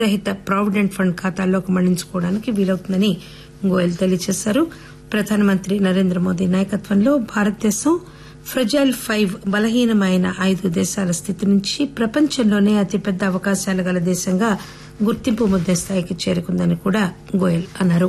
రహిత provident fund ఖాతాల్లోకి మళ్లించుకోవడానికి వీలవుతుందని గోయల్ తెలియజేశారు. ప్రధానమంత్రి నరేంద్ర మోదీ నాయకత్వంలో భారతదేశం ఫ్రెజైల్ 5 బలహీనమైన 5 దేశాల స్థితి నుంచి ప్రపంచంలోనే అతిపెద్ద అవకాశాలు గల దేశంగా గుర్తింపు ముద్దే స్థాయికి చేరుకుందని కూడా గోయల్ అన్నారు.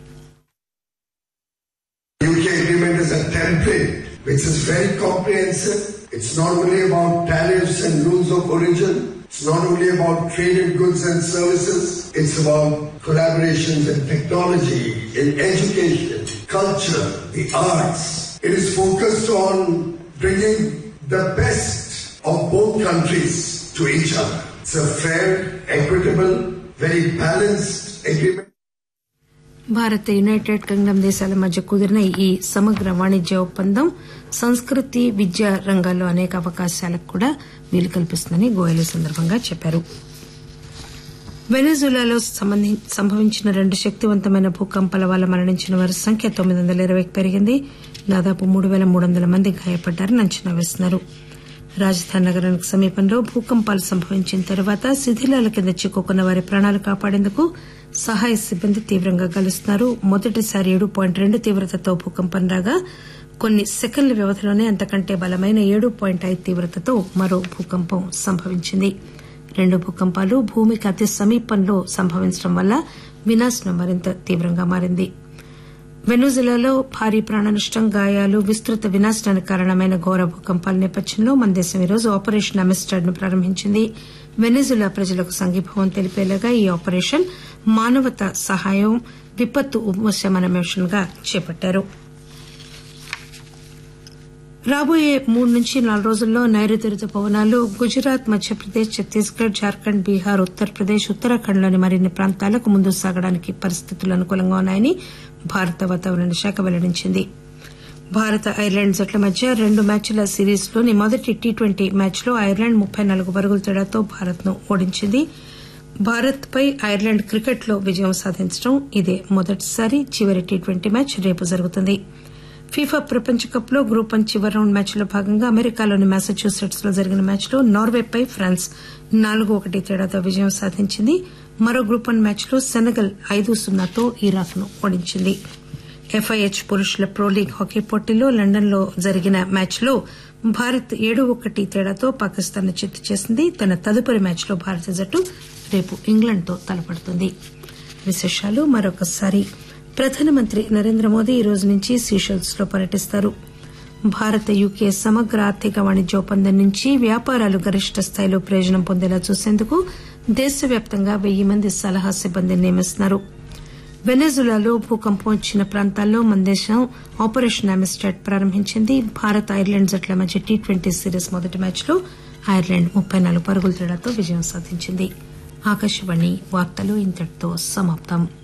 UK agreement is a template which is very comprehensive. It's not only about tariffs and rules of origin. It's not only about trade in goods and services. It's about collaborations in technology, in education, culture, the arts. It is focused on bringing the best of both countries to each other. It's a fair, equitable, very balanced agreement. Bharat United Kingdom దేశాల మధ్య కుదిరిన ఈ సమగ్ర వాణిజ్య ఒప్పందం సంస్కృతి విద్యా రంగాల్లో అనేక అవకాశాలకు కూడా వీలు కల్పిస్తుందని గోయల్ ఈ సందర్భంగా చెప్పారు. వెనెజులాలో సంభవించిన 2 శక్తివంతమైన భూకంపాల వల్ల మరణించిన వారి సంఖ్య 920కి పెరిగింది. దాదాపు 3,300 మంది గాయపడ్డారని అంచనా వేస్తున్నారు. రాజధాని నగరానికి సమీపంలో భూకంపాలు సంభవించిన తర్వాత శిథిలాల కింద చిక్కుకున్న వారి ప్రాణాలు కాపాడేందుకు సహాయ సిబ్బంది తీవ్రంగా గాలిస్తున్నారు. మొదటిసారి 7.2 తీవ్రతతో భూకంపం రాగా కొన్ని సెకన్ల వ్యవధిలోనే అంతకంటే బలమైన 7.5 తీవ్రతతో మరో భూకంపం సంభవించింది. 2 భూకంపాలు భూమికి అతి సమీపంలో సంభవించడం వల్ల వినాశనం మరింత తీవ్రంగా మారింది. వెనుజులాలో భారీ ప్రాణ నష్టం, గాయాలు, విస్తృత వినాశనానికి కారణమైన ఘోర భూకంపాల నేపథ్యంలో మన దేశం ఈరోజు ఆపరేషన్ అమిస్టాడ్ ను ప్రారంభించింది. వెనెజులా ప్రజలకు సంఘీభావం తెలిపేలాగా ఈ ఆపరేషన్ మానవతా సహాయం విపత్తు ఉపశమన మిషన్ గా చేపట్టారు. రాబోయే 3 నుంచి 4 రోజుల్లో నైరుతి రుతుపవనాలు గుజరాత్, మధ్యప్రదేశ్, ఛత్తీస్గఢ్, జార్ఖండ్, బీహార్, ఉత్తరప్రదేశ్, ఉత్తరాఖండ్లోని మరిన్ని ప్రాంతాలకు ముందుకు సాగడానికి పరిస్థితులు అనుకూలంగా ఉన్నాయని భారత వాతావరణ శాఖ వెల్లడించింది. భారత ఐర్లాండ్ జట్ల మధ్య 2 మ్యాచ్ల సిరీస్లోని మొదటి T20 మ్యాచ్లో ఐర్లాండ్ 34 పరుగుల తేడాతో భారత్ ను ఓడించింది. భారత్ పై ఐర్లాండ్ క్రికెట్లో విజయం సాధించడం ఇదే మొదటిసారి. చివరి T20 మ్యాచ్ రేపు జరుగుతుంది. ఫీఫా ప్రపంచ కప్ లో గ్రూప్ 1 చివరి రౌండ్ మ్యాచ్లో భాగంగా అమెరికాలోని మాసచ్యూసెట్స్ లో జరిగిన మ్యాచ్లో నార్వేపై ఫ్రాన్స్ 4-1 తేడాతో విజయం సాధించింది. మరో గ్రూప్ 1 మ్యాచ్లో సెనెగల్ 5-0తో ఇరాక్ ను ఓడించింది. FIH పురుషుల ప్రో లీగ్ హాకీ పోటీలో లండన్ లో జరిగిన మ్యాచ్లో భారత్ 7-1 తేడాతో పాకిస్తాన్ ను చిత్తు చేసింది. తన తదుపరి మ్యాచ్లో భారత జట్టు రేపు ఇంగ్లాండ్ తో తలపడుతుంది. విశేషాలు మరొకసారి. ప్రధానమంత్రి నరేంద్ర మోదీ ఈ రోజు నుంచి సీషెల్స్ లో పర్యటిస్తారు. భారత్ యూకే సమగ్ర ఆర్థిక వాణిజ్య ఒప్పందం నుంచి వ్యాపారాలు గరిష్ట స్థాయిలో ప్రయోజనం పొందేలా చూసేందుకు దేశవ్యాప్తంగా 1000 మంది సలహా సిబ్బందిని నియమిస్తున్నారు. వెనెజులాలో భూకంపం వచ్చిన ప్రాంతాల్లో మన దేశం ఆపరేషన్ అమిస్టాడ్ ప్రారంభించింది. భారత్ ఐర్లాండ్ జట్ల మధ్య T20 సిరీస్ మొదటి మ్యాచ్లో ఐర్లాండ్ 34 పరుగుల తేడాతో విజయం సాధించింది. ఆకాశవాణి వార్తలు ఇంతటితో సమాప్తం.